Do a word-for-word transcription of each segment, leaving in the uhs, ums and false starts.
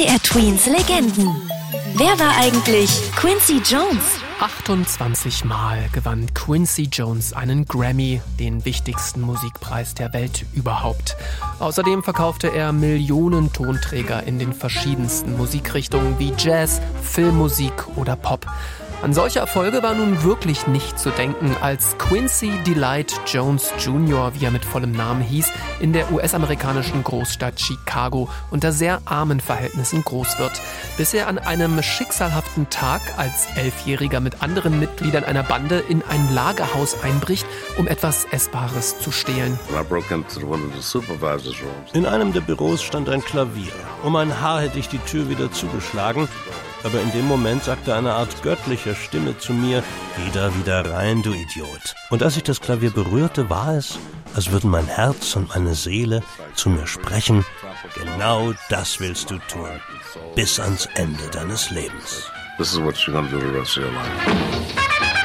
M D R Tweens Legenden. Wer war eigentlich Quincy Jones? achtundzwanzig Mal gewann Quincy Jones einen Grammy, den wichtigsten Musikpreis der Welt überhaupt. Außerdem verkaufte er Millionen Tonträger in den verschiedensten Musikrichtungen wie Jazz, Filmmusik oder Pop. An solche Erfolge war nun wirklich nicht zu denken, als Quincy Delight Jones Junior, wie er mit vollem Namen hieß, in der U S-amerikanischen Großstadt Chicago unter sehr armen Verhältnissen groß wird, bis er an einem schicksalhaften Tag als Elfjähriger mit anderen Mitgliedern einer Bande in ein Lagerhaus einbricht, um etwas Essbares zu stehlen. In einem der Büros stand ein Klavier. Um ein Haar hätte ich die Tür wieder zugeschlagen, aber in dem Moment sagte eine Art göttlicher Stimme zu mir: Geh da wieder rein, du Idiot. Und als ich das Klavier berührte, war es, als würden mein Herz und meine Seele zu mir sprechen: Genau das willst du tun, bis ans Ende deines Lebens. This is what you're gonna do the rest of your life.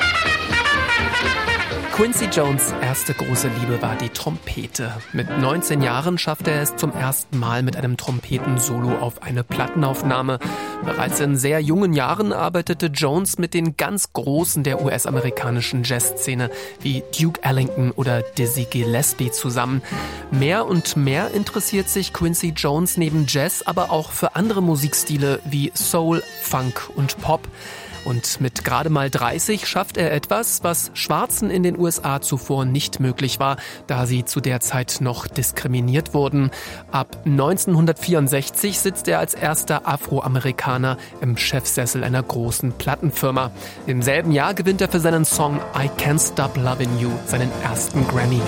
Quincy Jones' erste große Liebe war die Trompete. Mit neunzehn Jahren schaffte er es zum ersten Mal mit einem Trompetensolo auf eine Plattenaufnahme. Bereits in sehr jungen Jahren arbeitete Jones mit den ganz Großen der U S-amerikanischen Jazzszene wie Duke Ellington oder Dizzy Gillespie zusammen. Mehr und mehr interessiert sich Quincy Jones neben Jazz aber auch für andere Musikstile wie Soul, Funk und Pop. Und mit gerade mal dreißig schafft er etwas, was Schwarzen in den U S A zuvor nicht möglich war, da sie zu der Zeit noch diskriminiert wurden. Ab neunzehnhundertvierundsechzig sitzt er als erster Afroamerikaner im Chefsessel einer großen Plattenfirma. Im selben Jahr gewinnt er für seinen Song I Can't Stop Lovin' You seinen ersten Grammy.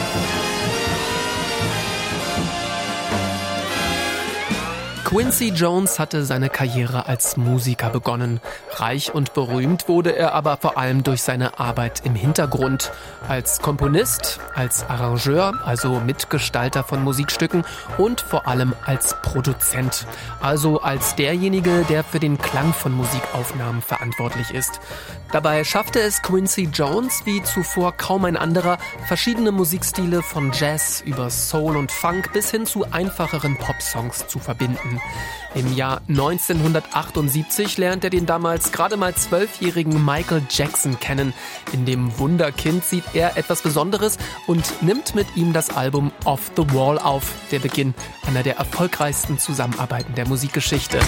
Quincy Jones hatte seine Karriere als Musiker begonnen. Reich und berühmt wurde er aber vor allem durch seine Arbeit im Hintergrund. Als Komponist, als Arrangeur, also Mitgestalter von Musikstücken und vor allem als Produzent. Also als derjenige, der für den Klang von Musikaufnahmen verantwortlich ist. Dabei schaffte es Quincy Jones, wie zuvor kaum ein anderer, verschiedene Musikstile von Jazz über Soul und Funk bis hin zu einfacheren Popsongs zu verbinden. Im Jahr neunzehnhundertachtundsiebzig lernt er den damals gerade mal zwölfjährigen Michael Jackson kennen. In dem Wunderkind sieht er etwas Besonderes und nimmt mit ihm das Album Off the Wall auf. Der Beginn einer der erfolgreichsten Zusammenarbeiten der Musikgeschichte.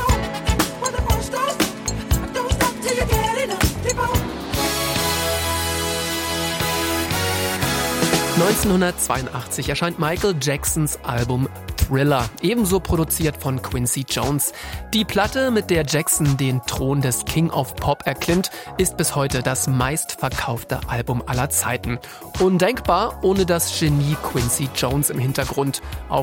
neunzehnhundertzweiundachtzig erscheint Michael Jacksons Album Thriller, ebenso produziert von Quincy Jones. Die Platte, mit der Jackson den Thron des King of Pop erklimmt, ist bis heute das meistverkaufte Album aller Zeiten. Undenkbar ohne das Genie Quincy Jones im Hintergrund. Auf